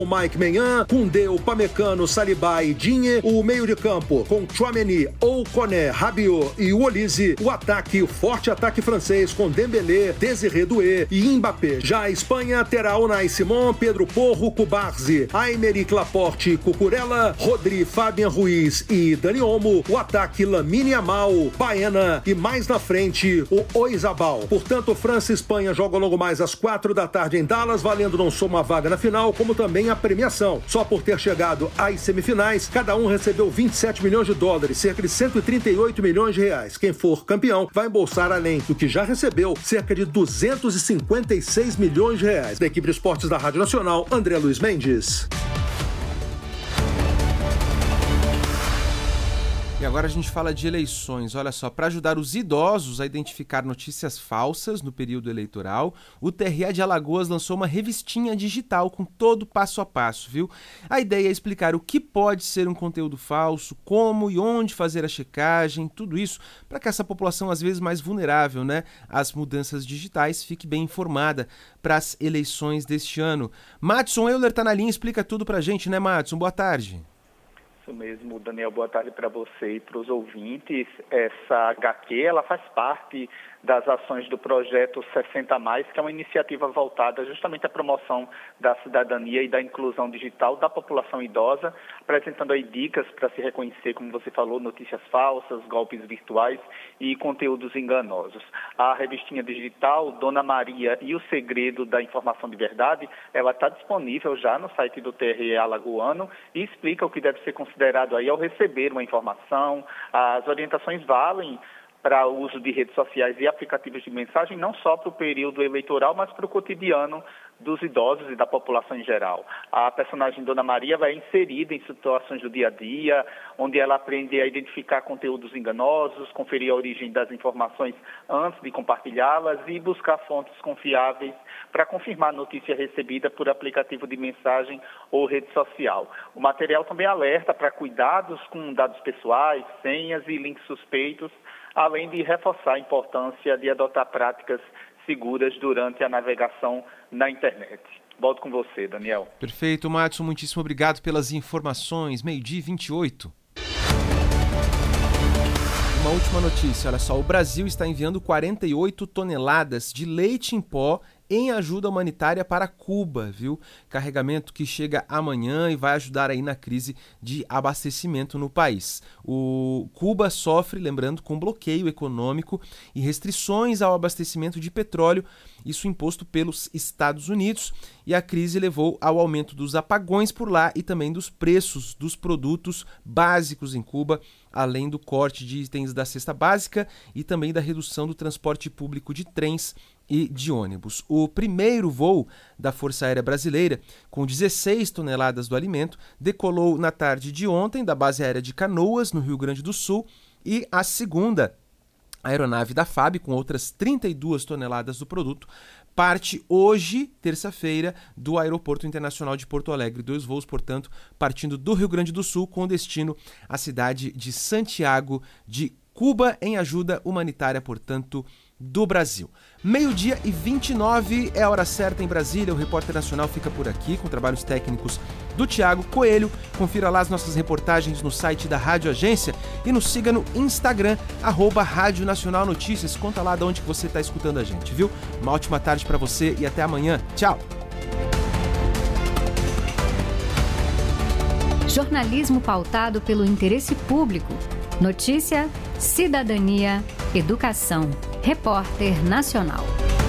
Mike Maignan, Koundé, Upamecano, Saliba e Digne, o meio de campo com Tchouaméni, Koné, Rabiot e Olise, o forte ataque francês com Dembélé, Désiré Doué e Mbappé. Já a Espanha terá Unai Simón, Pedro Porro, Cubarsí, Aymeric Laporte, Cucurella, Rodri, Fabian Ruiz e Dani Olmo, o ataque Lamine Yamal, Baena e mais na frente o Oyarzabal. Portanto, França e Espanha jogam logo mais às 4h em Dallas, valendo não só uma vaga na final, como também a premiação. Só por ter chegado às semifinais, cada um recebeu 27 milhões de dólares, cerca de 138 milhões de reais. Quem for campeão vai embolsar, além do que já recebeu, cerca de 256 milhões de reais. Da equipe de esportes da Rádio Nacional, André Luiz Mendes. E agora a gente fala de eleições. Olha só, para ajudar os idosos a identificar notícias falsas no período eleitoral, o TRE de Alagoas lançou uma revistinha digital com todo passo a passo, viu? A ideia é explicar o que pode ser um conteúdo falso, como e onde fazer a checagem, tudo isso para que essa população, às vezes mais vulnerável, né, às mudanças digitais, fique bem informada para as eleições deste ano. Madson Euler tá na linha, explica tudo pra gente, né, Madson? Boa tarde. Isso mesmo, Daniel, boa tarde para você e para os ouvintes. Essa HQ, ela faz parte das ações do projeto 60+, que é uma iniciativa voltada justamente à promoção da cidadania e da inclusão digital da população idosa, apresentando aí dicas para se reconhecer, como você falou, notícias falsas, golpes virtuais e conteúdos enganosos. A revistinha digital Dona Maria e o Segredo da Informação de Verdade, ela está disponível já no site do TRE alagoano e explica o que deve ser considerado aí ao receber uma informação. As orientações valem para o uso de redes sociais e aplicativos de mensagem, não só para o período eleitoral, mas para o cotidiano dos idosos e da população em geral. A personagem Dona Maria vai inserida em situações do dia a dia, onde ela aprende a identificar conteúdos enganosos, conferir a origem das informações antes de compartilhá-las e buscar fontes confiáveis para confirmar a notícia recebida por aplicativo de mensagem ou rede social. O material também alerta para cuidados com dados pessoais, senhas e links suspeitos, além de reforçar a importância de adotar práticas seguras durante a navegação na internet. Volto com você, Daniel. Perfeito, Madson, muitíssimo obrigado pelas informações. 12h28. Uma última notícia, olha só, o Brasil está enviando 48 toneladas de leite em pó em ajuda humanitária para Cuba, viu? Carregamento que chega amanhã e vai ajudar aí na crise de abastecimento no país. O Cuba sofre, lembrando, com bloqueio econômico e restrições ao abastecimento de petróleo, isso imposto pelos Estados Unidos, e a crise levou ao aumento dos apagões por lá e também dos preços dos produtos básicos em Cuba, além do corte de itens da cesta básica e também da redução do transporte público de trens e de ônibus. O primeiro voo da Força Aérea Brasileira, com 16 toneladas do alimento, decolou na tarde de ontem da base aérea de Canoas, no Rio Grande do Sul, e a segunda aeronave da FAB, com outras 32 toneladas do produto, parte hoje, terça-feira, do Aeroporto Internacional de Porto Alegre. 2 voos, portanto, partindo do Rio Grande do Sul, com destino à cidade de Santiago de Cuba, em ajuda humanitária, portanto, do Brasil. 12h29 é a hora certa em Brasília. O Repórter Nacional fica por aqui com trabalhos técnicos do Thiago Coelho. Confira lá as nossas reportagens no site da Rádio Agência e nos siga no Instagram, @Rádio Nacional Notícias. Conta lá de onde que você está escutando a gente, viu? Uma ótima tarde para você e até amanhã. Tchau! Jornalismo pautado pelo interesse público. Notícia, cidadania, educação. Repórter Nacional.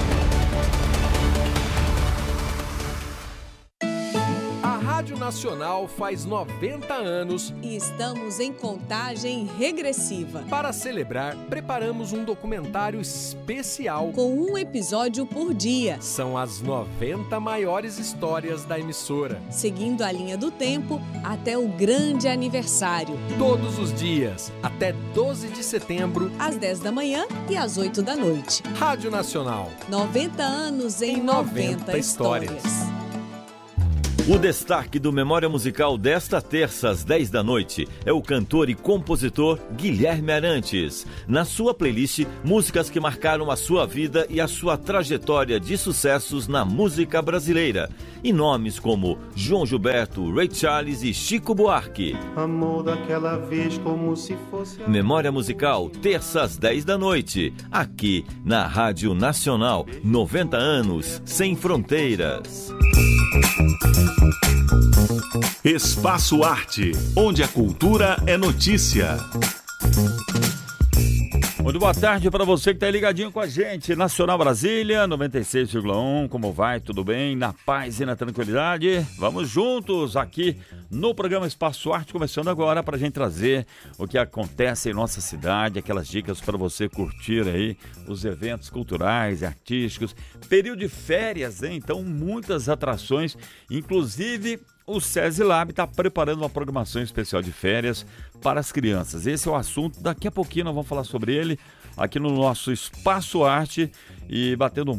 A Rádio Nacional faz 90 anos e estamos em contagem regressiva. Para celebrar, preparamos um documentário especial com um episódio por dia. São as 90 maiores histórias da emissora, seguindo a linha do tempo até o grande aniversário. Todos os dias, até 12 de setembro, às 10 da manhã e às 8 da noite. Rádio Nacional. 90 anos em 90 histórias. O destaque do Memória Musical desta terça às 10 da noite é o cantor e compositor Guilherme Arantes. Na sua playlist, músicas que marcaram a sua vida e a sua trajetória de sucessos na música brasileira. E nomes como João Gilberto, Ray Charles e Chico Buarque. Amor daquela vez como se fosse... Memória Musical, terça às 10 da noite, aqui na Rádio Nacional. 90 anos sem fronteiras. Espaço Arte, onde a cultura é notícia. Muito boa tarde para você que está ligadinho com a gente. Nacional Brasília, 96,1. Como vai? Tudo bem? Na paz e na tranquilidade? Vamos juntos aqui no programa Espaço Arte, começando agora para a gente trazer o que acontece em nossa cidade, aquelas dicas para você curtir aí os eventos culturais e artísticos. Período de férias, hein? Então muitas atrações, inclusive... O SESI Lab está preparando uma programação especial de férias para as crianças. Esse é o assunto, daqui a pouquinho nós vamos falar sobre ele aqui no nosso Espaço Arte e batendo um